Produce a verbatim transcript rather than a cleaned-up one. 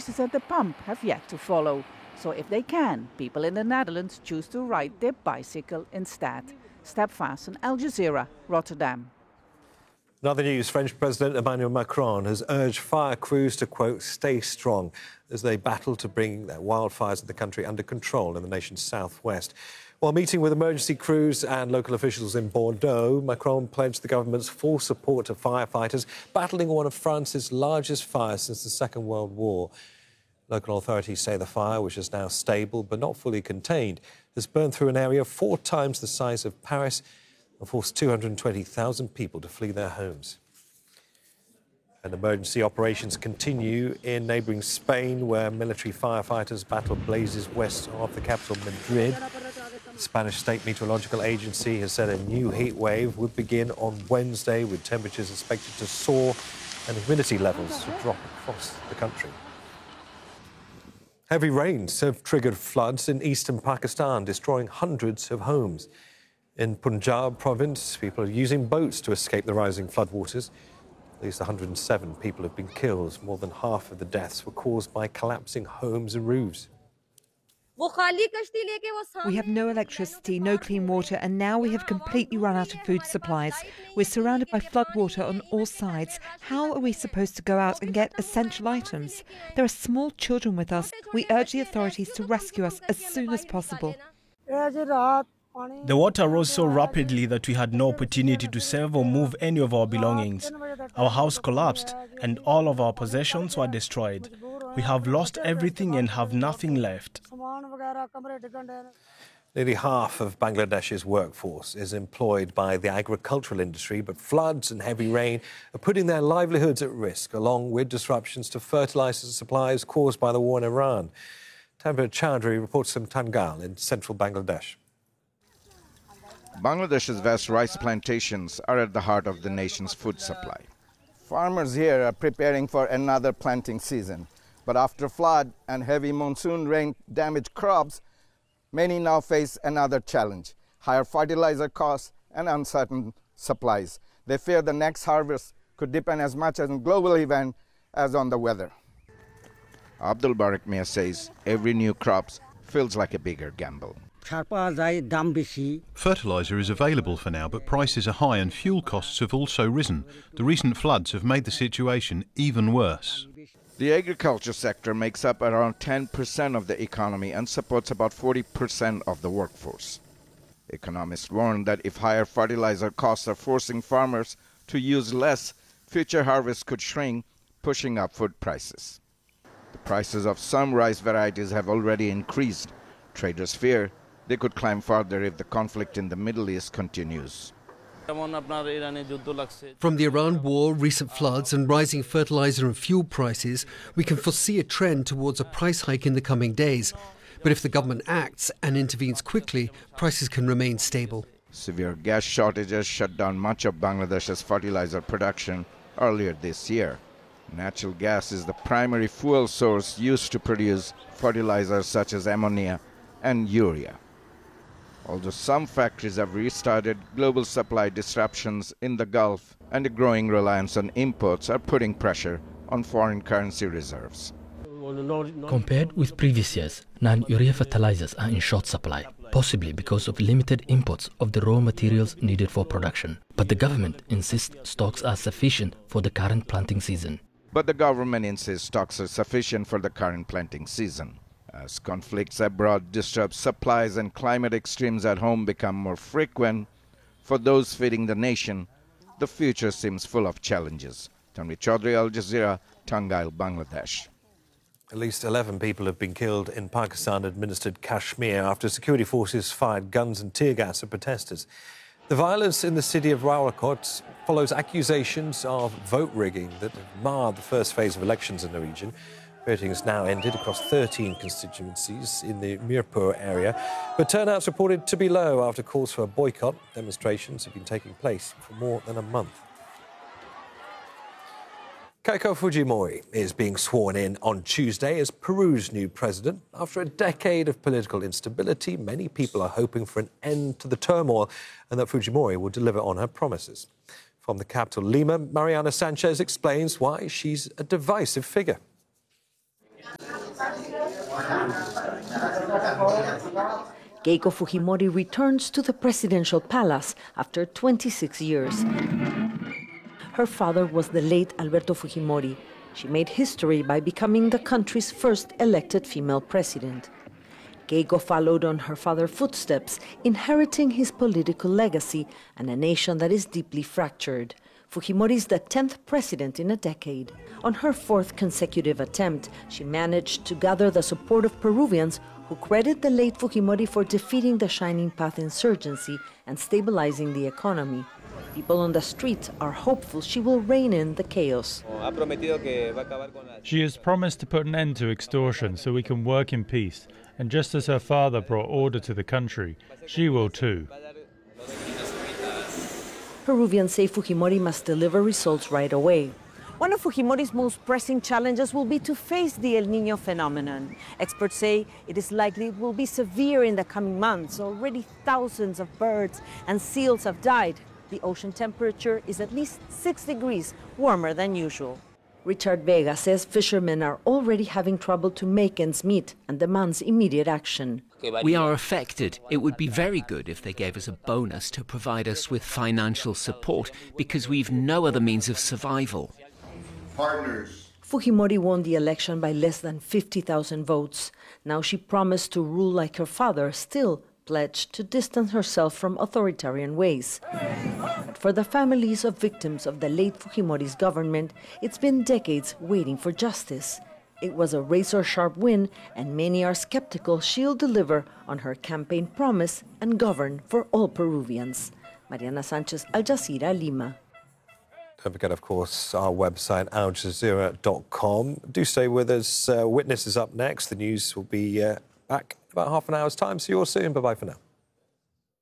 prices at the pump have yet to follow. So if they can, people in the Netherlands choose to ride their bicycle instead. Step Fasten, Al Jazeera, Rotterdam. In other news, French President Emmanuel Macron has urged fire crews to, quote, stay strong as they battle to bring their wildfires in the country under control in the nation's southwest. While meeting with emergency crews and local officials in Bordeaux, Macron pledged the government's full support to firefighters battling one of France's largest fires since the Second World War. Local authorities say the fire, which is now stable but not fully contained, has burned through an area four times the size of Paris and forced two hundred twenty thousand people to flee their homes. And emergency operations continue in neighbouring Spain, where military firefighters battle blazes west of the capital, Madrid. The Spanish State Meteorological Agency has said a new heat wave would begin on Wednesday, with temperatures expected to soar and humidity levels to drop across the country. Heavy rains have triggered floods in eastern Pakistan, destroying hundreds of homes. In Punjab province, people are using boats to escape the rising floodwaters. At least one hundred seven people have been killed. More than half of the deaths were caused by collapsing homes and roofs. We have no electricity, no clean water, and now we have completely run out of food supplies. We're surrounded by floodwater on all sides. How are we supposed to go out and get essential items? There are small children with us. We urge the authorities to rescue us as soon as possible. The water rose so rapidly that we had no opportunity to save or move any of our belongings. Our house collapsed and all of our possessions were destroyed. We have lost everything and have nothing left. Nearly half of Bangladesh's workforce is employed by the agricultural industry, but floods and heavy rain are putting their livelihoods at risk, along with disruptions to fertiliser supplies caused by the war in Iran. Tanvir Chowdhury reports from Tangal in central Bangladesh. Bangladesh's vast rice plantations are at the heart of the nation's food supply. Farmers here are preparing for another planting season. But after flood and heavy monsoon rain damaged crops, many now face another challenge: higher fertilizer costs and uncertain supplies. They fear the next harvest could depend as much on global event as on the weather. Abdul Barak Mia says every new crop feels like a bigger gamble. Fertiliser is available for now, but prices are high and fuel costs have also risen. The recent floods have made the situation even worse. The agriculture sector makes up around ten percent of the economy and supports about forty percent of the workforce. Economists warn that if higher fertilizer costs are forcing farmers to use less, future harvests could shrink, pushing up food prices. The prices of some rice varieties have already increased. Traders fear they could climb further if the conflict in the Middle East continues. From the Iran war, recent floods and rising fertilizer and fuel prices, we can foresee a trend towards a price hike in the coming days. But if the government acts and intervenes quickly, prices can remain stable. Severe gas shortages shut down much of Bangladesh's fertilizer production earlier this year. Natural gas is the primary fuel source used to produce fertilizers such as ammonia and urea. Although some factories have restarted, global supply disruptions in the Gulf and a growing reliance on imports are putting pressure on foreign currency reserves. Compared with previous years, non-urea fertilizers are in short supply, possibly because of limited imports of the raw materials needed for production. But the government insists stocks are sufficient for the current planting season. But the government insists stocks are sufficient for the current planting season. As conflicts abroad disrupt supplies and climate extremes at home become more frequent, for those feeding the nation, the future seems full of challenges. Tanvir Chowdhury, Al Jazeera, Tangail, Bangladesh. At least eleven people have been killed in Pakistan-administered Kashmir after security forces fired guns and tear gas at protesters. The violence in the city of Rawalkot follows accusations of vote rigging that have marred the first phase of elections in the region. Voting has now ended across thirteen constituencies in the Mirpur area, but turnout's reported to be low after calls for a boycott. Demonstrations have been taking place for more than a month. Keiko Fujimori is being sworn in on Tuesday as Peru's new president. After a decade of political instability, many people are hoping for an end to the turmoil and that Fujimori will deliver on her promises. From the capital, Lima, Mariana Sanchez explains why she's a divisive figure. Keiko Fujimori returns to the presidential palace after twenty-six years. Her father was the late Alberto Fujimori. She made history by becoming the country's first elected female president. Keiko followed on her father's footsteps, inheriting his political legacy and a nation that is deeply fractured. Fujimori is the tenth president in a decade. On her fourth consecutive attempt, she managed to gather the support of Peruvians who credit the late Fujimori for defeating the Shining Path insurgency and stabilizing the economy. People on the streets are hopeful she will rein in the chaos. She has promised to put an end to extortion so we can work in peace. And just as her father brought order to the country, she will too. Peruvians say Fujimori must deliver results right away. One of Fujimori's most pressing challenges will be to face the El Niño phenomenon. Experts say it is likely it will be severe in the coming months. Already thousands of birds and seals have died. The ocean temperature is at least six degrees warmer than usual. Richard Vega says fishermen are already having trouble to make ends meet and demands immediate action. We are affected. It would be very good if they gave us a bonus to provide us with financial support because we've no other means of survival. Partners. Fujimori won the election by less than fifty thousand votes. Now she promised to rule like her father, still pledged to distance herself from authoritarian ways. But for the families of victims of the late Fujimori's government, it's been decades waiting for justice. It was a razor-sharp win, and many are skeptical she'll deliver on her campaign promise and govern for all Peruvians. Mariana Sanchez, Al Jazeera, Lima. Don't forget, of course, our website, al jazeera dot com. Do stay with us. Uh, Witness is up next. The news will be uh, back in about half an hour's time. See you all soon. Bye-bye for now.